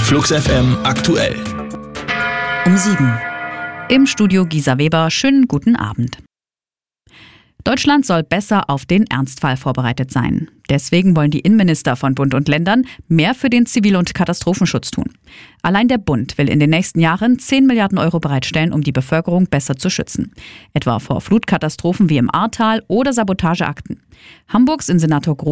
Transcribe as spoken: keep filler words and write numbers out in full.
Flux F M aktuell. Um sieben. Im Studio Gisa Weber, schönen guten Abend. Deutschland soll besser auf den Ernstfall vorbereitet sein. Deswegen wollen die Innenminister von Bund und Ländern mehr für den Zivil- und Katastrophenschutz tun. Allein der Bund will in den nächsten Jahren zehn Milliarden Euro bereitstellen, um die Bevölkerung besser zu schützen. Etwa vor Flutkatastrophen wie im Ahrtal oder Sabotageakten. Hamburgs Innensenator Groß